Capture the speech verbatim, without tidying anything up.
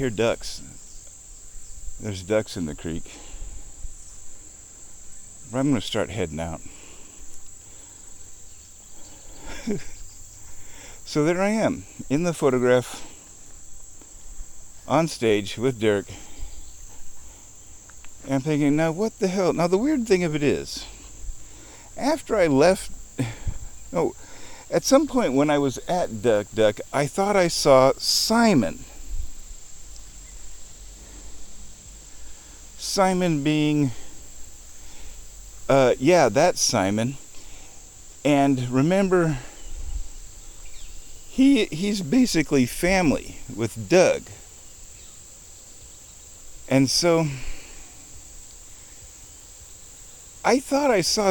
hear ducks. There's ducks in the creek. But I'm going to start heading out. So there I am, in the photograph, on stage with Derek. And I'm thinking, now what the hell? Now the weird thing of it is, after I left, no, at some point when I was at Duck Duck, I thought I saw Simon. Simon being, uh, yeah, that's Simon. And remember, he he's basically family with Doug. And so I thought I saw